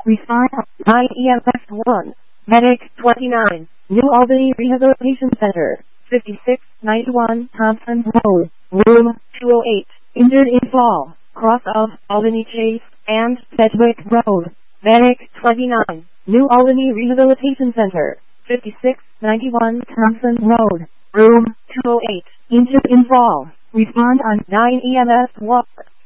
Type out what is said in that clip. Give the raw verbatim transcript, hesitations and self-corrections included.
Respond on nine E M S one. Medic twenty-nine. New Albany Rehabilitation Center. fifty-six ninety-one Thompson Road. Room two oh eight. Injured in fall. Cross of Albany Chase and Sedgwick Road. Medic twenty-nine. New Albany Rehabilitation Center. fifty-six ninety-one Thompson Road. Room two oh eight. Injured in fall. Respond on nine E M S one.